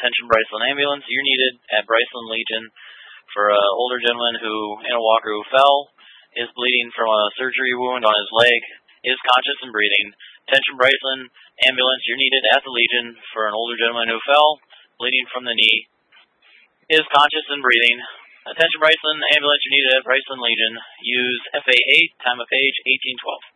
attention Bryceland Ambulance. You're needed at Bryceland Legion for an older gentleman who, in a walker who fell, is bleeding from a surgery wound on his leg, is conscious and breathing. Attention Bryceland Ambulance, you're needed at the Legion for an older gentleman who fell, bleeding from the knee, is conscious and breathing. Attention Bryceland Ambulance, you're needed at Bryceland Legion. Use FA8, time of page 1812.